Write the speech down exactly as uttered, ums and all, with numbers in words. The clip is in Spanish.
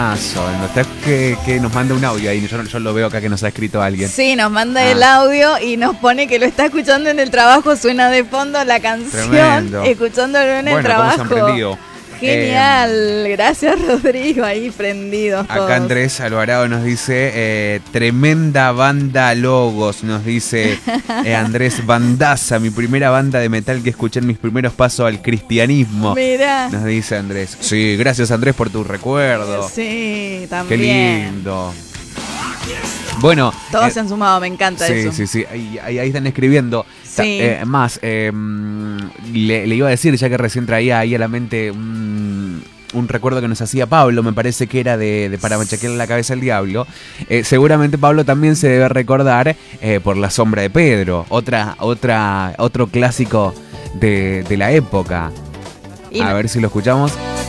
Está que, que nos manda un audio ahí, yo, yo lo veo acá que nos ha escrito alguien. Sí, nos manda ah. el audio y nos pone que lo está escuchando en el trabajo, suena de fondo la canción, Tremendo. Escuchándolo en bueno, el trabajo. ¿cómo se han prendido? Genial, eh, gracias Rodrigo, ahí prendidos todos. Acá Andrés Alvarado nos dice, eh, tremenda banda Logos, nos dice eh, Andrés Bandaza, mi primera banda de metal que escuché en mis primeros pasos al cristianismo. Mirá. Nos dice Andrés. Sí, gracias Andrés por tu recuerdo. Sí, también. Qué lindo. Bueno. Todos eh, se han sumado, me encanta sí, eso. Sí, sí, sí, ahí, ahí, ahí están escribiendo. Sí. Eh, más, eh, le, le iba a decir, ya que recién traía ahí a la mente un, un recuerdo que nos hacía Pablo, me parece que era de, de Para machaquearle la cabeza al diablo. Eh, seguramente Pablo también se debe recordar eh, por La sombra de Pedro, otra, otra, otro clásico de, de la época. Y a no. ver si lo escuchamos.